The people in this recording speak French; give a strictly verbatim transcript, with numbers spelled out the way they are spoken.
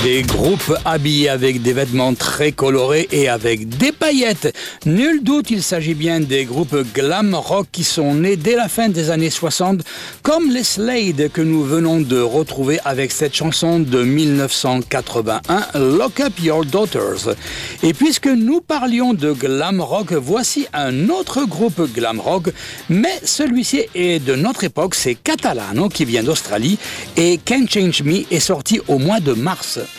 Des groupes habillés avec des vêtements très colorés et avec des paillettes. Nul doute, il s'agit bien des groupes glam rock qui sont nés dès la fin des années soixante, comme les Slade que nous venons de retrouver avec cette chanson de mille neuf cent quatre-vingt-un, Lock Up Your Daughters. Et puisque nous parlions de glam rock, voici un autre groupe glam rock, mais celui-ci est de notre époque, c'est Catalano qui vient d'Australie et Can't Change Me est sorti au mois de mars.